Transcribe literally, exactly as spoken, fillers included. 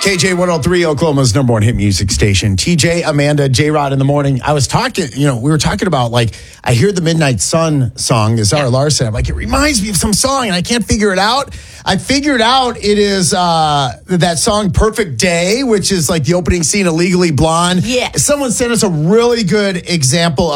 K J one oh three, Oklahoma's number one hit music station. T J, Amanda, J-Rod in the morning. I was talking, you know, we were talking about, like, I hear the Midnight Sun song, is Zara Larson. I'm like, it reminds me of some song, and I can't figure it out. I figured out it is uh, that song Perfect Day, which is like the opening scene of Legally Blonde. Yeah. Someone sent us a really good example